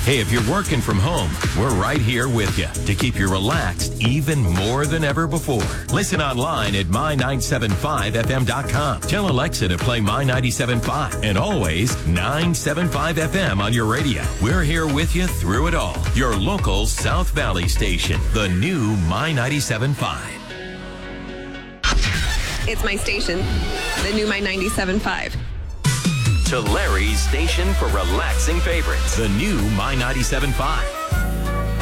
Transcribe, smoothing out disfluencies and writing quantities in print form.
Hey, if you're working from home, we're right here with you to keep you relaxed even more than ever before. Listen online at my975fm.com. Tell Alexa to play My 97.5 and always 975 FM on your radio. We're here with you through it all. Your local South Valley station, the new My 97.5. It's my station, the new My 97.5. To Larry's station for relaxing favorites, the new My 97.5.